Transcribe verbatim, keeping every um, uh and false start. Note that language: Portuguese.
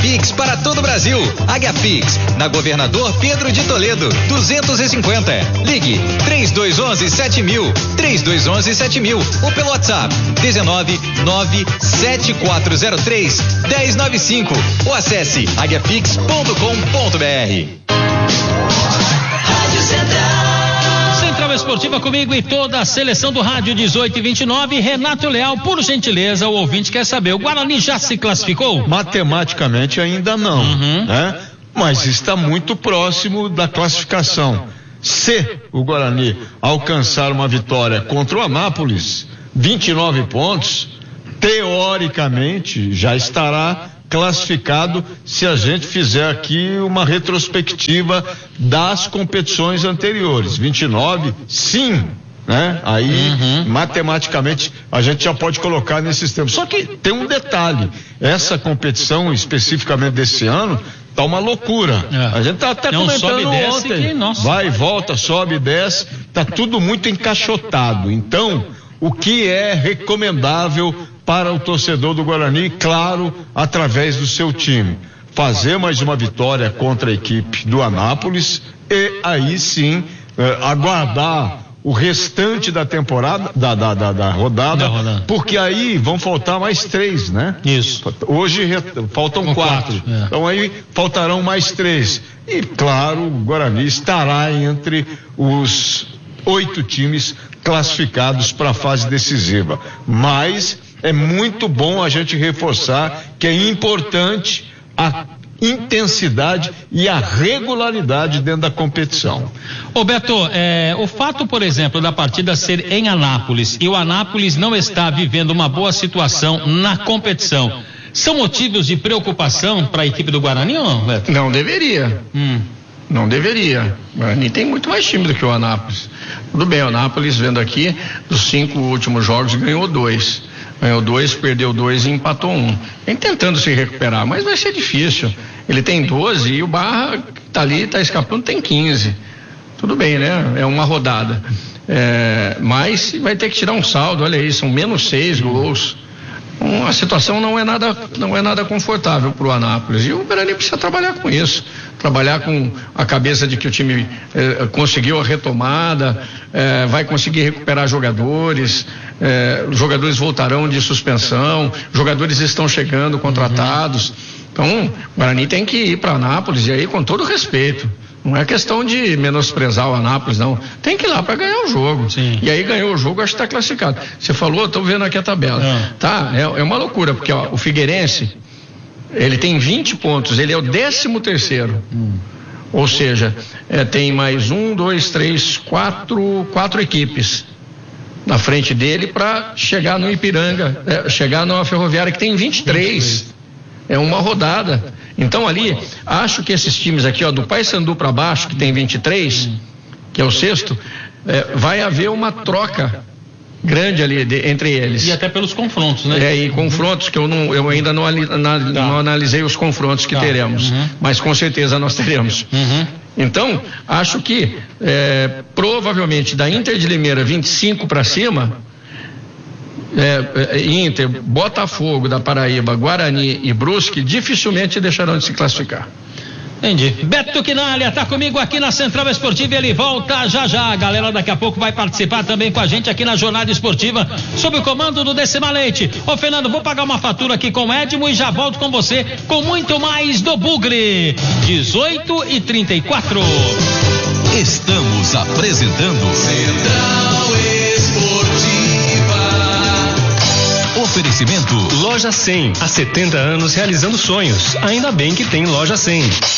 Pix para todo o Brasil. Águia Pix, na Governador Pedro de Toledo, duzentos e cinquenta. Ligue três dois um um sete mil, três dois um um sete mil ou pelo WhatsApp dezenove nove sete quatro zero três um zero nove cinco ou acesse águia pix ponto com ponto br. Rádio Central. Central Esportiva comigo e toda a seleção do rádio dezoito e vinte e nove. Renato Leal, por gentileza, o ouvinte quer saber, o Guarani já se classificou? Matematicamente ainda não, uhum. né? Mas está muito próximo da classificação. Se o Guarani alcançar uma vitória contra o Anápolis, vinte e nove pontos, teoricamente já estará classificado se a gente fizer aqui uma retrospectiva das competições anteriores. vinte e nove, sim, né? Aí, uhum. matematicamente, a gente já pode colocar nesses termos. Só que tem um detalhe, essa competição especificamente desse ano tá uma loucura. É. A gente tá até Não, comentando sobe, ontem. Que, nossa. Vai, volta, sobe e desce, tá tudo muito encaixotado. Então, o que é recomendável para o torcedor do Guarani, claro, através do seu time? Fazer mais uma vitória contra a equipe do Anápolis e aí sim eh, aguardar o restante da temporada, da, da, da, da, rodada, da rodada, porque aí vão faltar mais três, né? Isso. Hoje re, faltam Com quatro, quatro é. Então aí faltarão mais três. E claro, o Guarani estará entre os oito times classificados para a fase decisiva. Mas é muito bom a gente reforçar que é importante a intensidade e a regularidade dentro da competição. Ô Beto, é, o fato, por exemplo, da partida ser em Anápolis e o Anápolis não está vivendo uma boa situação na competição, são motivos de preocupação para a equipe do Guarani ou não, Beto? Não deveria. Hum. Não deveria. O Guarani tem muito mais time do que o Anápolis. Tudo bem, o Anápolis, vendo aqui, dos cinco últimos jogos, ganhou dois. Ganhou dois, perdeu dois e empatou um. Vem tentando se recuperar, mas vai ser difícil. Ele tem doze e o Barra tá ali, tá escapando, tem quinze. Tudo bem, né? É uma rodada. É, mas vai ter que tirar um saldo, olha aí, são menos seis gols. A situação não é nada, não é nada confortável para o Anápolis. E o Guarani precisa trabalhar com isso. Trabalhar com a cabeça de que o time eh, conseguiu a retomada, eh, vai conseguir recuperar jogadores, eh, os jogadores voltarão de suspensão, jogadores estão chegando contratados. Uhum. Então, o Guarani tem que ir para Anápolis, e aí com todo respeito. Não é questão de menosprezar o Anápolis, não. Tem que ir lá para ganhar o jogo. Sim. E aí ganhou o jogo, acho que está classificado. Você falou, estou vendo aqui a tabela. É. Tá, é, é uma loucura, porque ó, o Figueirense, ele tem vinte pontos, ele é o décimo terceiro. Hum. Ou seja, é, tem mais um, dois, três, quatro, quatro equipes na frente dele para chegar no Ipiranga, é, chegar numa Ferroviária que tem vinte e três. É uma rodada. Então ali, acho que esses times aqui, ó, do Paysandu para baixo, que tem vinte e três, que é o sexto, é, vai haver uma troca grande ali de, entre eles. E até pelos confrontos, né? É, e confrontos que eu, não, eu ainda não, ali, na, tá. não analisei os confrontos que tá. teremos, uhum. mas com certeza nós teremos. Uhum. Então, acho que é, provavelmente da Inter de Limeira vinte e cinco para cima, É, é, Inter, Botafogo da Paraíba, Guarani e Brusque dificilmente deixarão de se classificar. Entendi. Beto Quinalha tá comigo aqui na Central Esportiva, ele volta já já. A galera daqui a pouco vai participar também com a gente aqui na Jornada Esportiva, sob o comando do Decima Leite. Ô Fernando, vou pagar uma fatura aqui com o Edmo e já volto com você com muito mais do Bugre. dezoito e trinta e quatro. Estamos apresentando Central Esportiva. Oferecimento Loja cem, há setenta anos realizando sonhos. Ainda bem que tem Loja cem.